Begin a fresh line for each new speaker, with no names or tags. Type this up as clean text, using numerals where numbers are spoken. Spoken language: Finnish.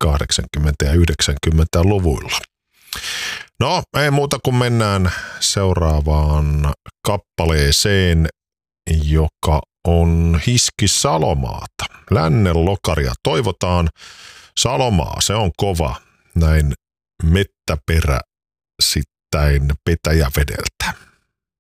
80- ja 90-luvuilla. No, ei muuta kuin mennään seuraavaan kappaleeseen, joka on Hiski Salomaata. Lännen lokaria toivotaan. Salomaa, se on kova, näin mettäperä sitten Petäjävedeltä.